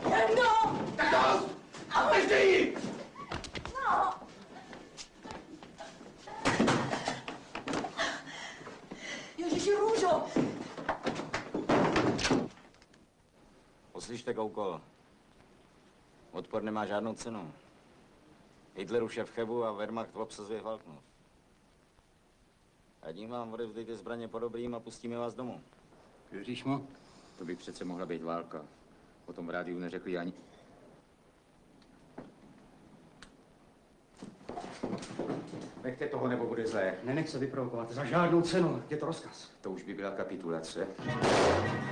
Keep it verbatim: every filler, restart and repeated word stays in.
No! Tak dost! Držte ji! No! Ježiši, Růžo! Poslyšte, Koukol. Odpor nemá žádnou cenu. Hitler už je v Chebu a Wehrmacht obsazuje Falknov. A tím vám odevzdejte zbraně po dobrým a pustíme vás domů. Věříš mu? To by přece mohla být válka. O tom v rádiu neřekli ani... Nechte toho, nebo bude zlé. Nenech se vyprovokovat. Za žádnou cenu. Je to rozkaz. To už by byla kapitulace.